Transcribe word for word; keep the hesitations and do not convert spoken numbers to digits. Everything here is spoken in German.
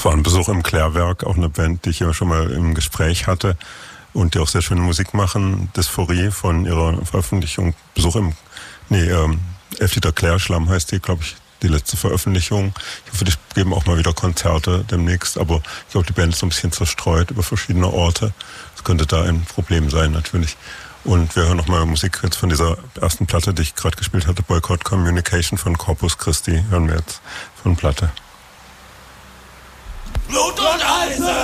Das war ein Besuch im Klärwerk, auch eine Band, die ich ja schon mal im Gespräch hatte und die auch sehr schöne Musik machen. Dysphorie von ihrer Veröffentlichung. Besuch im, nee, ähm, elf Liter Klärschlamm heißt die, glaube ich, die letzte Veröffentlichung. Ich hoffe, die geben auch mal wieder Konzerte demnächst, aber ich glaube, die Band ist so ein bisschen zerstreut über verschiedene Orte. Das könnte da ein Problem sein, natürlich. Und wir hören nochmal Musik jetzt von dieser ersten Platte, die ich gerade gespielt hatte, Boycott Communication von Corpus Christi. Hören wir jetzt von Platte. Blut und Eisen!